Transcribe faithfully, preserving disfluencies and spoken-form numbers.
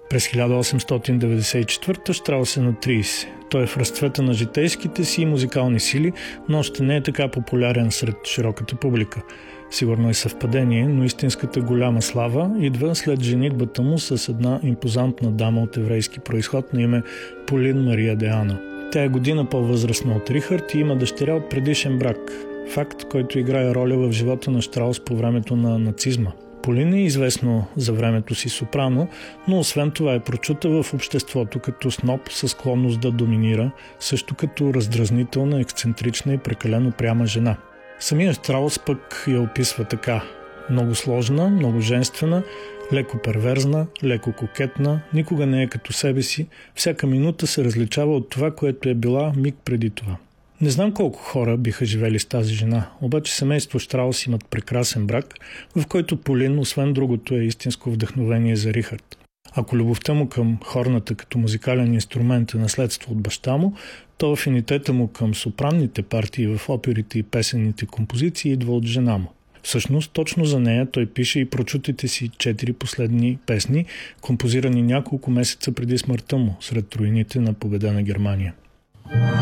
През хиляда осемстотин деветдесет и четвърта Щраус е на трийсет. Той е в разцвета на житейските си и музикални сили, но още не е така популярен сред широката публика. Сигурно е съвпадение, но истинската голяма слава идва след женитбата му с една импозантна дама от еврейски произход на име Полин Мария де Ана. Тя е година по-възрастна от Рихард и има дъщеря от предишен брак. Факт, който играе роля в живота на Щраус по времето на нацизма. Полин е известно за времето си сопрано, но освен това е прочута в обществото като сноб със склонност да доминира, също като раздразнителна, ексцентрична и прекалено пряма жена. Самият Щраус пък я описва така: много сложна, много женствена, леко перверзна, леко кокетна, никога не е като себе си, всяка минута се различава от това, което е била миг преди това. Не знам колко хора биха живели с тази жена, обаче семейство Щраус имат прекрасен брак, в който Полин, освен другото, е истинско вдъхновение за Рихард. Ако любовта му към хорната като музикален инструмент е наследство от баща му, то афинитета му към сопранните партии в оперите и песенните композиции идва от жена му. Всъщност, точно за нея той пише и прочутите си четири последни песни, композирани няколко месеца преди смъртта му, сред руините на победена Германия.